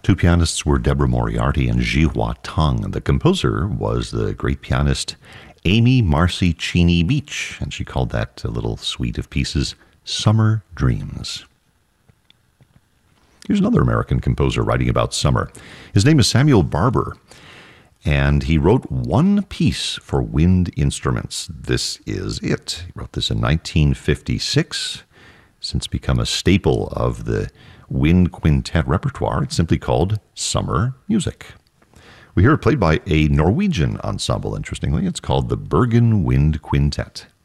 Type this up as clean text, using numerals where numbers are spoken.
Two pianists were Deborah Moriarty and Ji-hwa Tung. The composer was the great pianist Amy Marcy Cheney Beach, and she called that little suite of pieces Summer Dreams. Here's another American composer writing about summer. His name is Samuel Barber, and he wrote one piece for wind instruments. This is it. He wrote this in 1956, since become a staple of the wind quintet repertoire. It's simply called Summer Music. We hear it played by a Norwegian ensemble, interestingly. It's called the Bergen Wind Quintet.